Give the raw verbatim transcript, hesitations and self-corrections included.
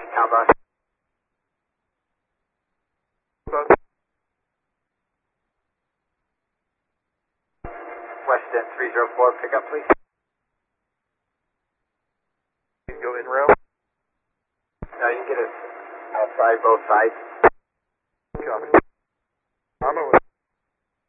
Cowbus. Weston three zero four, pick up please. Go in row. No, you can get us outside both sides. Copy.